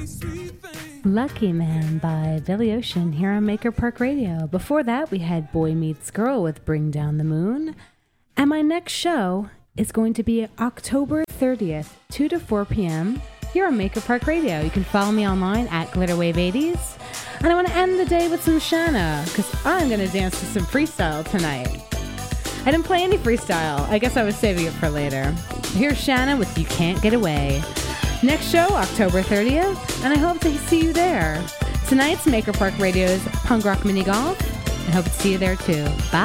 Lucky Man by Billy Ocean here on Maker Park Radio. Before that, we had Boy Meets Girl with Bring Down the Moon. And my next show is going to be October 30th, 2 to 4 p.m. here on Maker Park Radio. You can follow me online at Glitterwave80s. And I want to end the day with some Shanna, because I'm going to dance to some freestyle tonight. I didn't play any freestyle. I guess I was saving it for later. Here's Shanna with You Can't Get Away. Next show, October 30th, and I hope to see you there. Tonight's Maker Park Radio's Punk Rock Mini Golf. I hope to see you there too. Bye.